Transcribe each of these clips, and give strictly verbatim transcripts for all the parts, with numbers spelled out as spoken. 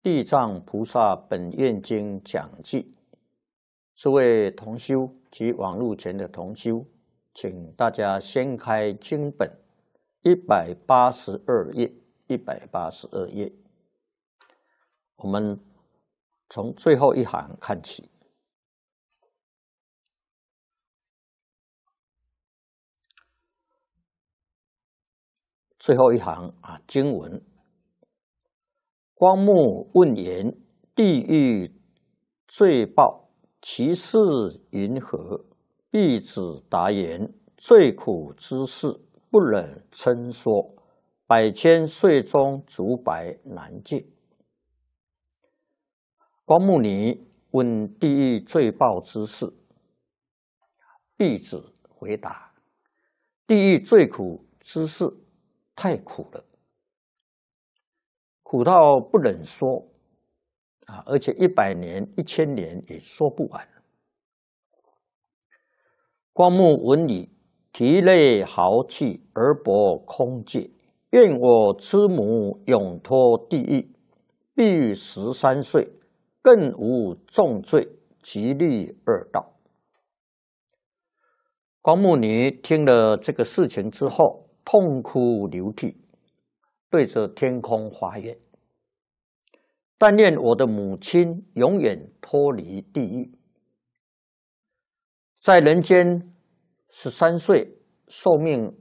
地藏菩萨本愿经讲记，诸位同修及网络前的同修，请大家掀开经本一百八十二页，一百八十二页，我们从最后一行看起。最后一行啊，经文。光目问言：地狱罪报，其事云何？弟子答言：最苦之事，不忍称说。百千岁中，竹白难尽。光目尼问地狱罪报之事，弟子回答：地狱最苦之事，太苦了。苦到不忍说啊，而且一百年、一千年也说不完。光目闻已，涕泪豪气而薄空界。愿我之母永脱地狱，必于十三岁，更无重罪，即立二道。光目尼听了这个事情之后，痛哭流涕，对着天空发愿：但愿我的母亲永远脱离地狱，在人间十三岁寿命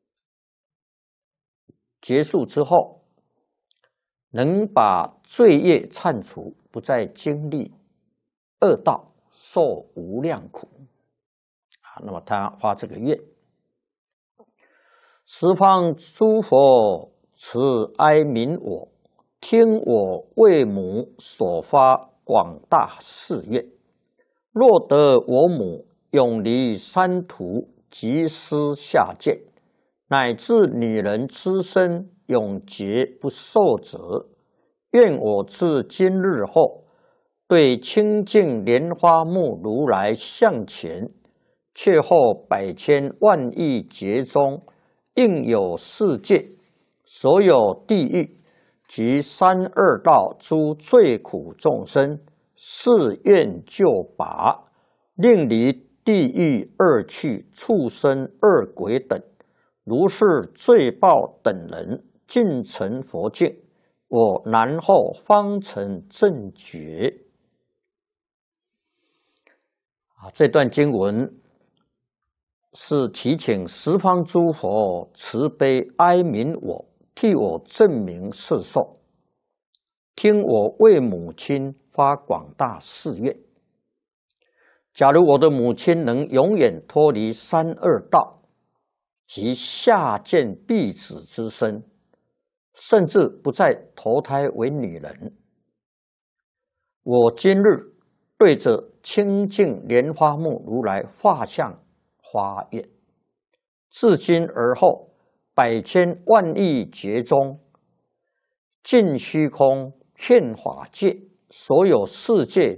结束之后，能把罪业忏除，不再经历恶道，受无量苦。啊，那么他发这个愿。十方诸佛慈哀悯我，听我为母所发广大誓愿。若得我母永离三途，即施下贱，乃至女人之身永绝不受责。愿我自今日后，对清净莲花目如来向前，却后百千万亿劫中，应有世界，所有地狱及三恶道诸最苦众生，誓愿救拔，令离地狱恶趣、畜生、恶鬼等，如是罪报等人，尽成佛境。我然后方成正觉。啊，这段经文是祈请十方诸佛慈悲哀悯我，替我证明世受，听我为母亲发广大誓愿。假如我的母亲能永远脱离三恶道及下贱婢子之身，甚至不再投胎为女人，我今日对着清净莲花目如来画像发愿，自今而后，百千万亿劫中，尽虚空遍法界，所有世界